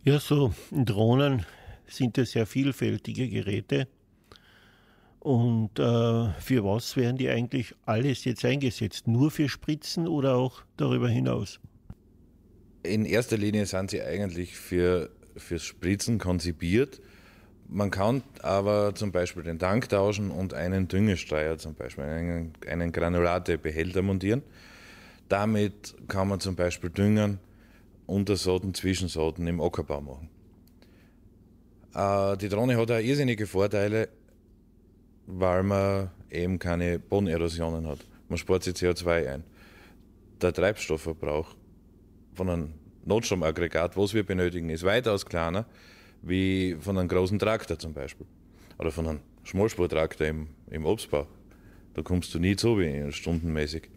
Ja, so Drohnen sind ja sehr vielfältige Geräte. Und für was werden die eigentlich alles jetzt eingesetzt? Nur für Spritzen oder auch darüber hinaus? In erster Linie sind sie eigentlich fürs Spritzen konzipiert. Man kann aber zum Beispiel den Tank tauschen und einen Düngesteuer, zum Beispiel einen Granulate-Behälter montieren. Damit kann man zum Beispiel Düngen, Untersaaten, Zwischensaaten im Ackerbau machen. Die Drohne hat auch irrsinnige Vorteile, weil man eben keine Bodenerosionen hat. Man spart sich CO2 ein. Der Treibstoffverbrauch von einem Notstromaggregat, was wir benötigen, ist weitaus kleiner wie von einem großen Traktor zum Beispiel. Oder von einem Schmalspurtraktor im Obstbau. Da kommst du nie zu, wie stundenmäßig.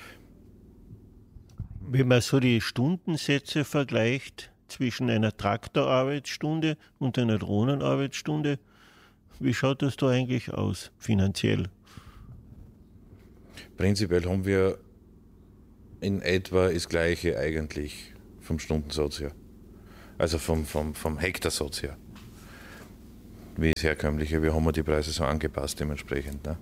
Wenn man so die Stundensätze vergleicht zwischen einer Traktorarbeitsstunde und einer Drohnenarbeitsstunde, wie schaut das da eigentlich aus, finanziell? Prinzipiell haben wir in etwa das Gleiche eigentlich vom Stundensatz her. Also vom Hektarsatz her. Wie das herkömmliche. Wir haben die Preise so angepasst dementsprechend. Ne?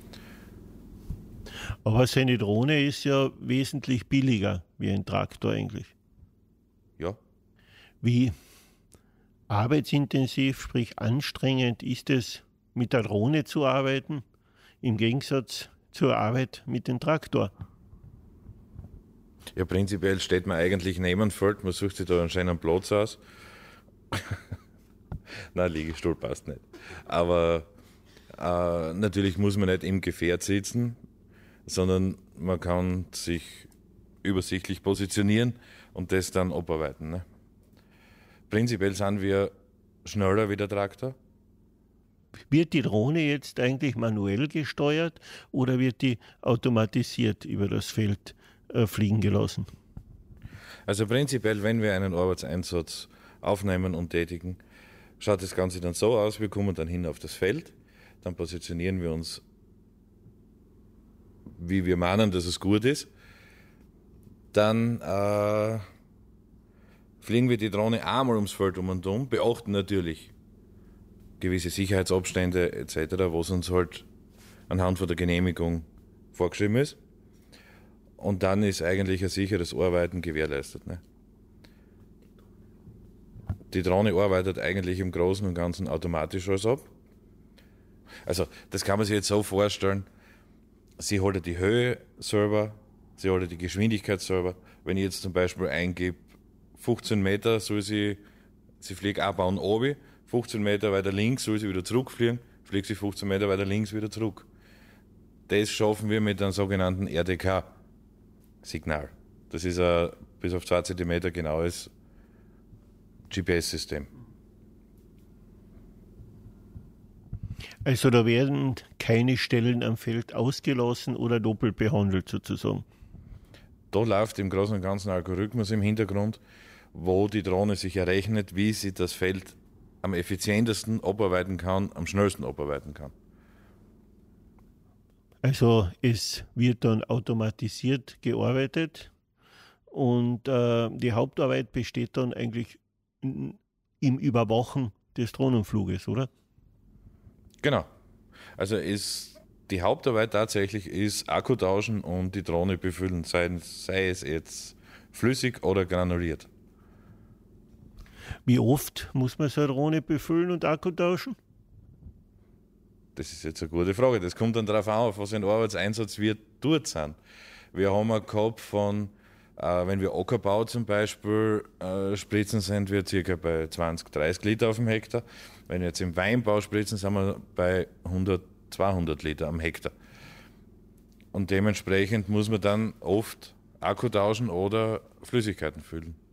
Aber seine Drohne ist ja wesentlich billiger wie ein Traktor eigentlich. Ja. Wie arbeitsintensiv, sprich anstrengend ist es, mit der Drohne zu arbeiten, im Gegensatz zur Arbeit mit dem Traktor? Ja, prinzipiell steht man eigentlich neben dem Feld, man sucht sich da einen schönen Platz aus. Nein, Liegestuhl passt nicht. Aber natürlich muss man nicht im Gefährt sitzen, sondern man kann sich übersichtlich positionieren und das dann abarbeiten. Ne? Prinzipiell sind wir schneller wie der Traktor. Wird die Drohne jetzt eigentlich manuell gesteuert oder wird die automatisiert über das Feld fliegen gelassen? Also prinzipiell, wenn wir einen Arbeitseinsatz aufnehmen und tätigen, schaut das Ganze dann so aus, wir kommen dann hin auf das Feld, dann positionieren wir uns, wie wir meinen, dass es gut ist, dann fliegen wir die Drohne einmal ums Feld um und um, beachten natürlich gewisse Sicherheitsabstände etc., was uns halt anhand von der Genehmigung vorgeschrieben ist. Und dann ist eigentlich ein sicheres Arbeiten gewährleistet. Ne? Die Drohne arbeitet eigentlich im Großen und Ganzen automatisch alles ab. Also das kann man sich jetzt so vorstellen, sie holt die Höhe selber, sie holt die Geschwindigkeit selber. Wenn ich jetzt zum Beispiel eingebe, 15 Meter soll sie fliegt abbauen oben, 15 Meter weiter links soll sie wieder zurückfliegen, fliegt sie 15 Meter weiter links wieder zurück. Das schaffen wir mit einem sogenannten RDK-Signal. Das ist ein bis auf 2 Zentimeter genaues GPS-System. Also da werden keine Stellen am Feld ausgelassen oder doppelt behandelt sozusagen. Da läuft im Großen und Ganzen ein Algorithmus im Hintergrund, wo die Drohne sich errechnet, wie sie das Feld am effizientesten abarbeiten kann, am schnellsten abarbeiten kann. Also es wird dann automatisiert gearbeitet und die Hauptarbeit besteht dann eigentlich im Überwachen des Drohnenfluges, oder? Genau. Also die Hauptarbeit tatsächlich ist Akku tauschen und die Drohne befüllen, sei es jetzt flüssig oder granuliert. Wie oft muss man so eine Drohne befüllen und Akku tauschen? Das ist jetzt eine gute Frage. Das kommt dann darauf an, auf was ein Arbeitseinsatz wir dort sind. Wir haben gehabt von, wenn wir Ackerbau zum Beispiel spritzen, sind wir circa bei 20, 30 Liter auf dem Hektar. Wenn wir jetzt im Weinbau spritzen, sind wir bei 100, 200 Liter am Hektar. Und dementsprechend muss man dann oft Akku tauschen oder Flüssigkeiten füllen.